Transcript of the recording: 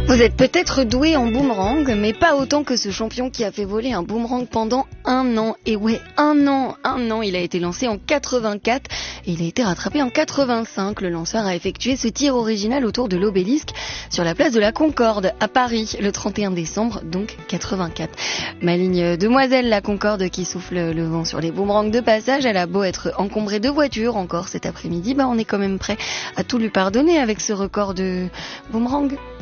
Vous êtes peut-être doué en boomerang, mais pas autant que ce champion qui a fait voler un boomerang pendant 1 an. Et ouais, 1 an, il a été lancé en 84 et il a été rattrapé en 85. Le lanceur a effectué ce tir original autour de l'obélisque sur la place de la Concorde à Paris le 31 décembre, donc 84. Maligne demoiselle la Concorde qui souffle le vent sur les boomerangs de passage, elle a beau être encombrée de voitures encore cet après-midi, on est quand même prêt à tout lui pardonner avec ce record de boomerang.